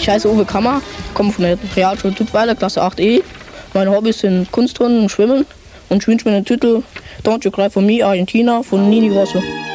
Ich heiße Uwe Kammer, komme von der Realschule Dudweiler, Klasse 8e. Meine Hobbys sind Kunstturnen und Schwimmen und ich wünsche mir den Titel Don't You Cry For Me, Argentina von Nini Grosso.